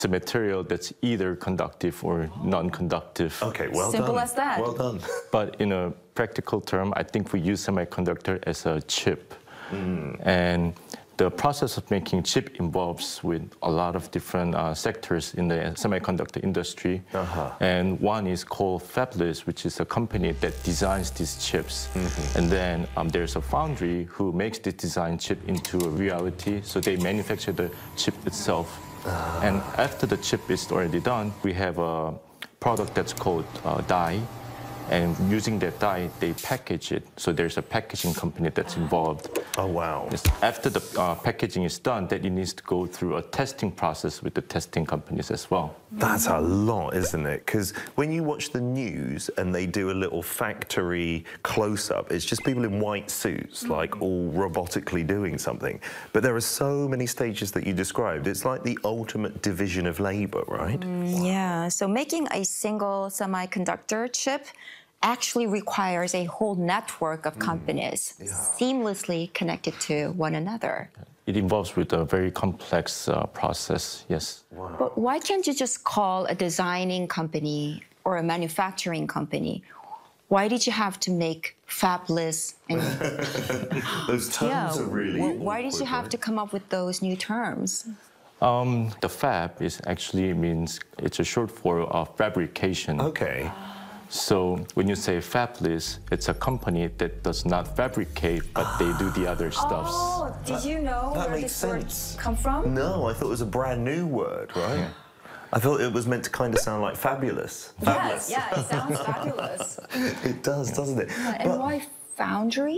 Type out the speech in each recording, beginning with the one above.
It's a material that's either conductive or non-conductive. Okay, well Simple done. as that. Well done. But in a practical term, I think we use semiconductor as a chip. And the process of making chip involves with a lot of different sectors in the semiconductor industry. And one is called Fabless, which is a company that designs these chips. And then there's a foundry who makes the design chip into a reality. So they manufacture the chip itself. And after the chip is already done, we have a product that's called die. And using that die, they package it. So there's a packaging company that's involved. Oh, wow. Yes. After the packaging is done, then it needs to go through a testing process with the testing companies as well. That's a lot, isn't it? Because when you watch the news and they do a little factory close-up, it's just people in white suits, like all robotically doing something. But there are so many stages that you described. It's like the ultimate division of labor, right? Yeah, so making a single semiconductor chip actually requires a whole network of companies seamlessly connected to one another. It involves with a very complex process, yes. Wow. But why can't you just call a designing company or a manufacturing company? Why did you have to make fabless? And Those terms are really why did you have to come up with those new terms? The fab is actually means, it's a short for fabrication. Okay. So when you say fabless, it's a company that does not fabricate, but they do the other stuffs. Oh, did you know That where makes this word sense. come from? No, I thought it was a brand new word, right? I thought it was meant to kind of sound like fabulous. Yes, yeah, it sounds fabulous. It does, doesn't it? And why foundry?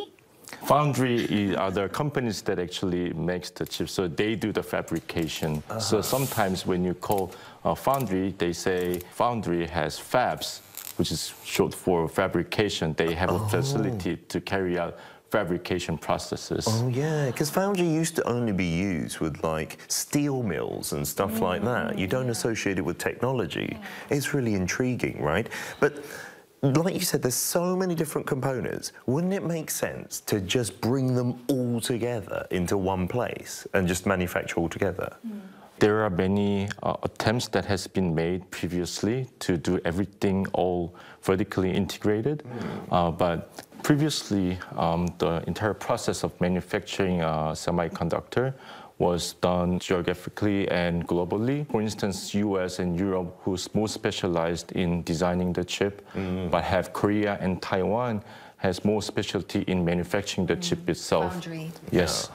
Foundry are the companies that actually makes the chips, so they do the fabrication. So sometimes when you call a foundry, they say foundry has fabs, which is short for fabrication. They have a facility to carry out fabrication processes. Oh, yeah, because foundry used to only be used with, like, steel mills and stuff like that. You don't associate it with technology. It's really intriguing, right? But like you said, there's so many different components. Wouldn't it make sense to just bring them all together into one place and just manufacture all together? There are many attempts that has been made previously to do everything all vertically integrated. But previously, the entire process of manufacturing a semiconductor was done geographically and globally. For instance, US and Europe, who's more specialized in designing the chip, but have Korea and Taiwan has more specialty in manufacturing the chip itself. Foundry. Yes.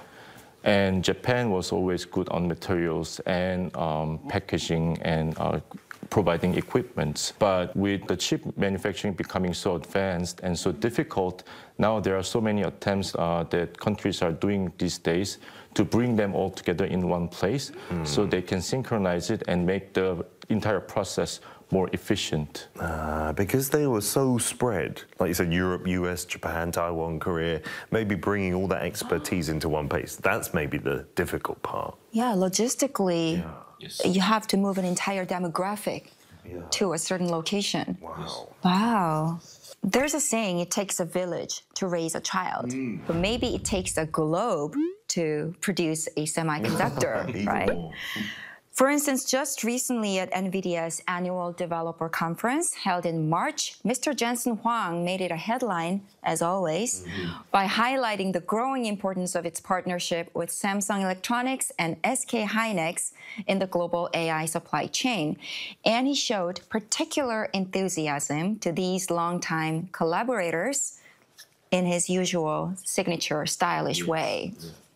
And Japan was always good on materials and packaging and providing equipment. But with the chip manufacturing becoming so advanced and so difficult, now there are so many attempts that countries are doing these days to bring them all together in one place so they can synchronize it and make the entire process more efficient. Because they were so spread, like you said, Europe, US, Japan, Taiwan, Korea, maybe bringing all that expertise into one place, that's maybe the difficult part. Yeah, logistically, Yes. you have to move an entire demographic to a certain location. Wow. Wow. There's a saying, it takes a village to raise a child, but maybe it takes a globe to produce a semiconductor, right? More. For instance, just recently at NVIDIA's annual developer conference held in March, Mr. Jensen Huang made it a headline, as always, by highlighting the growing importance of its partnership with Samsung Electronics and SK Hynix in the global AI supply chain. And he showed particular enthusiasm to these longtime collaborators in his usual signature stylish way.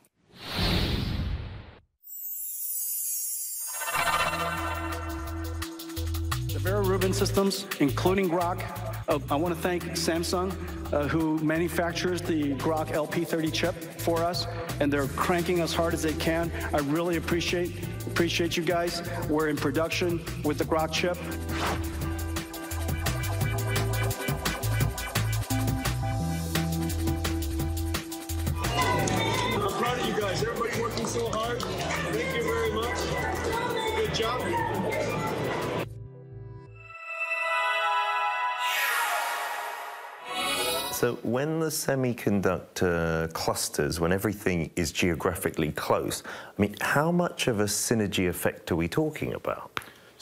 Vera Rubin systems, including Grok. I want to thank Samsung, who manufactures the Grok LP30 chip for us, and they're cranking us hard as they can. I really appreciate you guys. We're in production with the Grok chip. I'm proud of you guys. Everybody working so hard. Thank you very much. Good job. So when the semiconductor clusters, when everything is geographically close, I mean, how much of a synergy effect are we talking about?